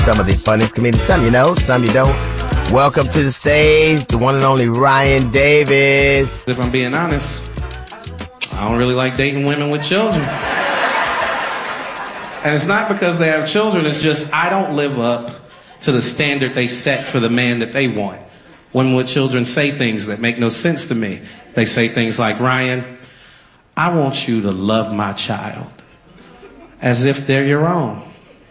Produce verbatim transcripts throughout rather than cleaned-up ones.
Some of the funniest comedians, some you know, some you don't. Welcome to the stage, the one and only Ryan Davis. If I'm being honest, I don't really like dating women with children. And it's not because they have children, it's just I don't live up to the standard they set for the man that they want. Women with children say things that make no sense to me. They say things like, Ryan, I want you to love my child as if they're your own.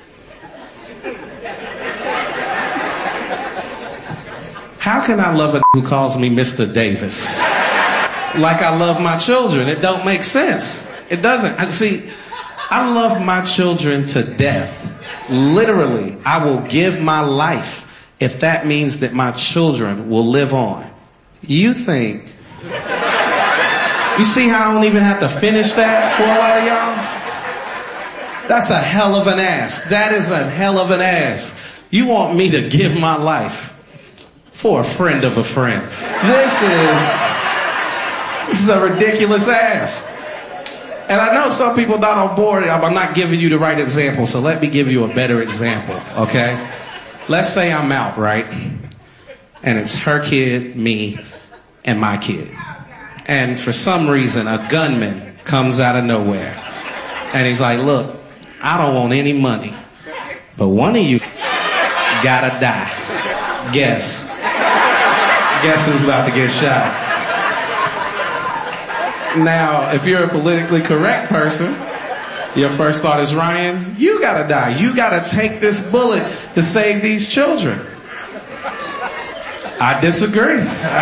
How can I love a who calls me Mister Davis like I love my children? It don't make sense. It doesn't. See, I love my children to death. Literally, I will give my life if that means that my children will live on. You think... You see how I don't even have to finish that for a lot of y'all? That's a hell of an ask. That is a hell of an ask. You want me to give my life for a friend of a friend. This is... This is a ridiculous ask. And I know some people not on board. I'm not giving you the right example, so let me give you a better example, okay? Let's say I'm out, right? And it's her kid, me, and my kid. And for some reason, a gunman comes out of nowhere. And he's like, look, I don't want any money, but one of you gotta die. Guess. Guess who's about to get shot? Now, if you're a politically correct person, your first thought is, Ryan, you gotta die. You gotta take this bullet to save these children. I disagree.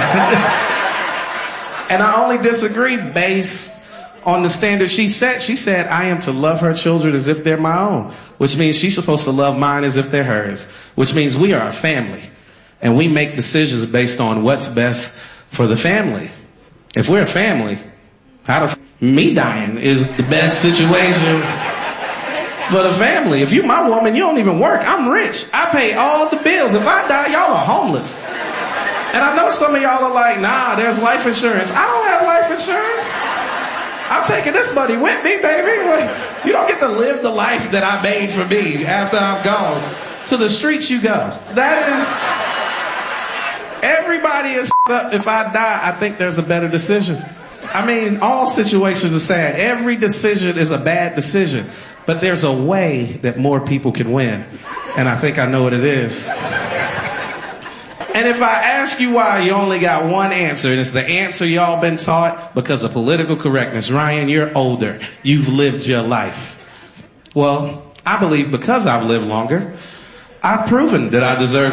And I only disagree based on the standard she set. She said, I am to love her children as if they're my own, which means she's supposed to love mine as if they're hers, which means we are a family. And we make decisions based on what's best for the family. If we're a family, how the f- me dying is the best situation for the family. If you my woman, you don't even work. I'm rich. I pay all the bills. If I die, y'all are homeless. And I know some of y'all are like, nah, there's life insurance. I don't have life insurance. I'm taking this money with me, baby. You don't get to live the life that I made for me after I'm gone. To the streets you go. That is... Everybody is up. If I die, I think there's a better decision. I mean, all situations are sad. Every decision is a bad decision. But there's a way that more people can win. And I think I know what it is. And if I ask you why, you only got one answer, and it's the answer y'all been taught because of political correctness. Ryan, you're older. You've lived your life. Well, I believe because I've lived longer, I've proven that I deserve